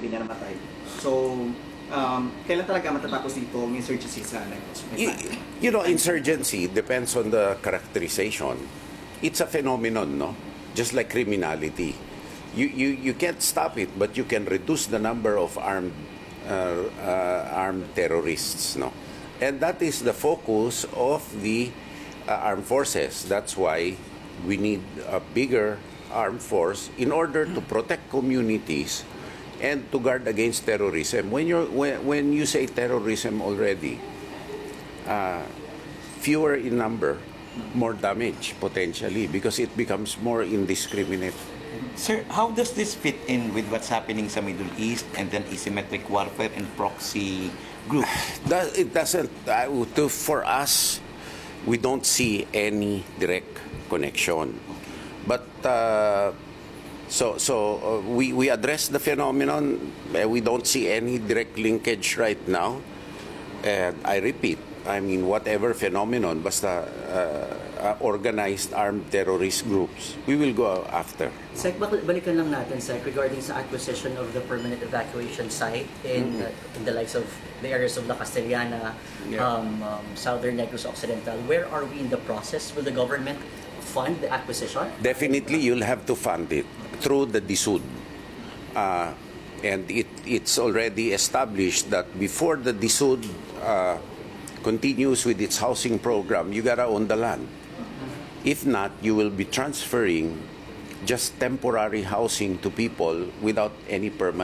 pinanamatay. So, kailan talaga matatapos dito ang insurgency sa Negros? You know, insurgency depends on the characterization. It's a phenomenon, no? Just like criminality. You can't stop it, but you can reduce the number of armed terrorists, no? And that is the focus of the armed forces. That's why we need a bigger armed force in order to protect communities and to guard against terrorism. When you say terrorism already, fewer in number, more damage potentially because it becomes more indiscriminate. Sir, how does this fit in with what's happening sa Middle East and then asymmetric warfare and proxy groups? It doesn't. For us, we don't see any direct connection. But we address the phenomenon. We don't see any direct linkage right now. And I repeat, I mean, whatever phenomenon, basta organized armed terrorist groups, we will go after. Sec, balikan lang natin, Sec, regarding sa acquisition of the permanent evacuation site in the likes of the areas of La Castellana, Southern Negros Occidental. Where are we in the process? Will the government fund the acquisition? Definitely, you'll have to fund it through the DSUD. And it's already established that before the DSUD continues with its housing program, you gotta own the land. If not, you will be transferring just temporary housing to people without any permanent